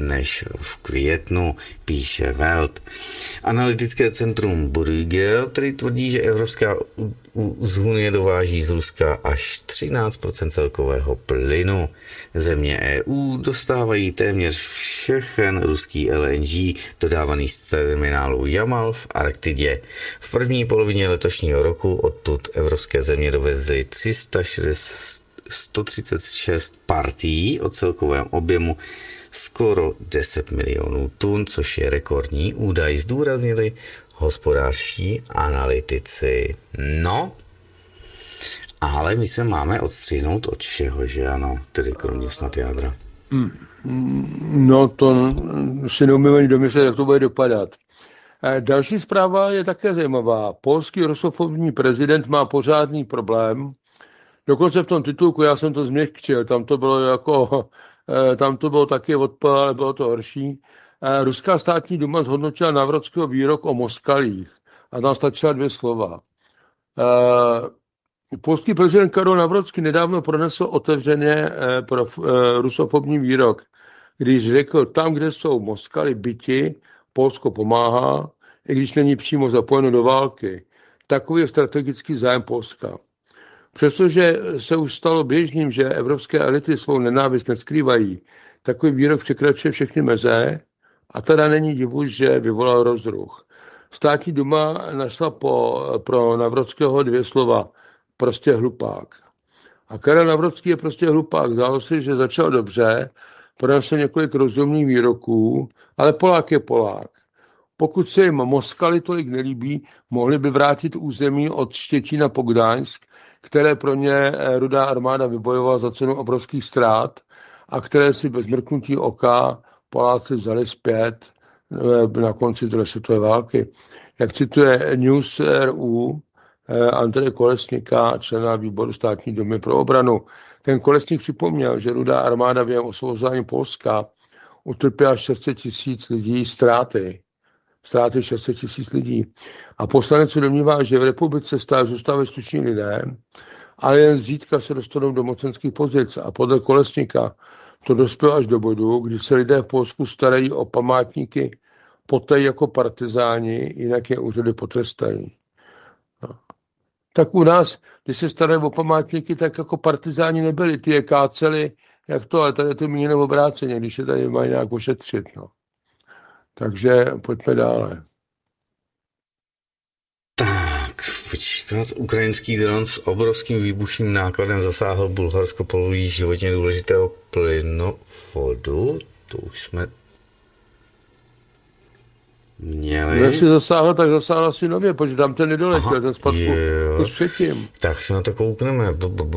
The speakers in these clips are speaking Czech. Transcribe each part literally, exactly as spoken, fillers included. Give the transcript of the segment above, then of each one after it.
než v květnu, píše Welt. Analytické centrum Bruegel tedy tvrdí, že Evropská unie dováží z Ruska až třináct procent celkového plynu. Země E U dostávají téměř všechen ruský L N G dodávaný z terminálu Jamal v Arktidě. V první polovině letošního roku odtud evropské země dovezly sto třicet šest partií o celkovém objemu skoro deset milionů tun, což je rekordní údaj, zdůraznili hospodářští analytici. No, ale my se máme odstřihnout od všeho, že ano, tedy kromě snad jádra. No to si neumíme ani domyslet, jak to bude dopadat. Další zpráva je také zajímavá. Polský rusofobní prezident má pořádný problém. Dokonce v tom titulku, já jsem to změkčil, tam to bylo jako, tam to bylo taky odpor, ale bylo to horší. Ruská státní duma zhodnotila Navrockého výrok o Moskalích a tam stačila dvě slova. Polský prezident Karol Nawrocki nedávno pronesl otevřeně pro rusofobní výrok, když řekl, tam, kde jsou Moskali byti, Polsko pomáhá, i když není přímo zapojeno do války. Takový je strategický zájem Polska. Přestože se už stalo běžným, že evropské elity svou nenávist neskrývají, takový výrok překračuje všechny meze a teda není divu, že vyvolal rozruch. Státní duma našla po, pro Nawrockého dvě slova. Prostě hlupák. A Karel Nawrocký je prostě hlupák. Zdálo se, že začal dobře, pronesl několik rozumných výroků, ale Polák je Polák. Pokud se jim Moskali tolik nelíbí, mohli by vrátit území od Štětína po Gdaňsk, které pro ně Rudá armáda vybojovala za cenu obrovských ztrát a které si bez mrknutí oka Poláci vzali zpět na konci druhé světové války. Jak cituje News R U Andreje Kolesníka, člena výboru státní dumy pro obranu, ten Kolesník připomněl, že Rudá armáda během osvobození Polska utrpěla šest set tisíc lidí ztráty. Ztráty šest set tisíc lidí. A poslanec se domnívá, že v republice stále zůstávají slušní lidé, ale jen zřídka se dostanou do mocenských pozic. A podle Kolesníka to dospělo až do bodu, kdy se lidé v Polsku starají o památníky poté jako partizáni, jinak je úřady potrestají. No. Tak u nás, když se starají o památníky, tak jako partizáni nebyli. Ty je káceli, jak to, ale tady je to míněno obráceně, když se tady mají nějak ošetřit. No. Takže pojďme dále. Tak, počkat. Ukrajinský dron s obrovským výbušným nákladem zasáhl Bulharsko poloví životně důležitého plynovodu. To už jsme měli. Když si zasáhl, tak zasáhl asi nově, protože tam ten nedoletěl, ten spadl už předtím. Tak se na to koukneme.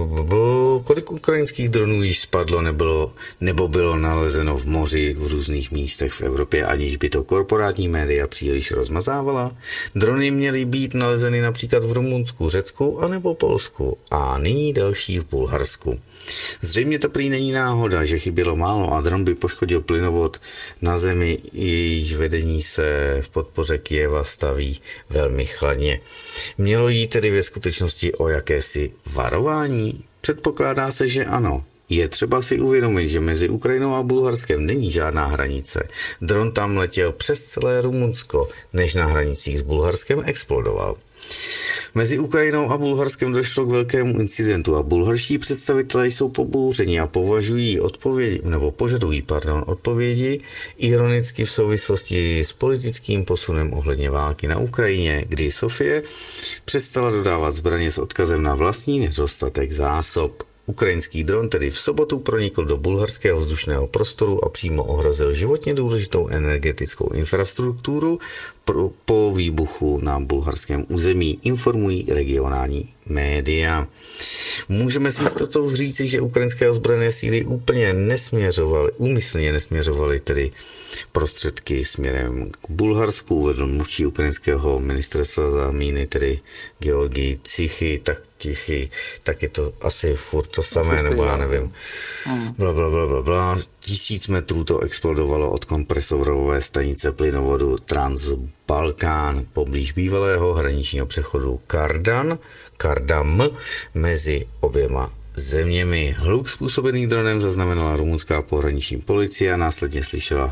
Kolik ukrajinských dronů již spadlo nebylo, nebo bylo nalezeno v moři v různých místech v Evropě, aniž by to korporátní média příliš rozmazávala? Drony měly být nalezeny například v Rumunsku, Řecku anebo Polsku a nyní další v Bulharsku. Zřejmě to prý není náhoda, že chybělo málo a dron by poškodil plynovod na zemi, jejíž vedení se v podpoře Kyjeva staví velmi chladně. Mělo jít tedy ve skutečnosti o jakési varování? Předpokládá se, že ano. Je třeba si uvědomit, že mezi Ukrajinou a Bulharskem není žádná hranice. Dron tam letěl přes celé Rumunsko, než na hranicích s Bulharskem explodoval. Mezi Ukrajinou a Bulharskem došlo k velkému incidentu a bulharští představitelé jsou pobouřeni a považují odpovědi, nebo požadují, pardon, odpovědi ironicky v souvislosti s politickým posunem ohledně války na Ukrajině, kdy Sofie přestala dodávat zbraně s odkazem na vlastní nedostatek zásob. Ukrajinský dron tedy v sobotu pronikl do bulharského vzdušného prostoru a přímo ohrozil životně důležitou energetickou infrastrukturu po výbuchu na bulharském území, informují regionální média. Můžeme si s jistotou říci, že ukrajinské ozbrojené síly úplně nesměřovaly, úmyslně nesměřovaly tedy prostředky směrem k Bulharsku, uvedl mluvčí ukrajinského ministerstva zamíny, tedy Georgij Cichy, tak Tichy, tak je to asi furt to samé, nebo já nevím. Bla, bla, bla, bla, bla. Tisíc metrů to explodovalo od kompresorové stanice plynovodu Transbalkán poblíž bývalého hraničního přechodu Kardan, Kardam mezi oběma zeměmi. Hluk způsobený dronem zaznamenala rumunská pohraniční policie a následně slyšela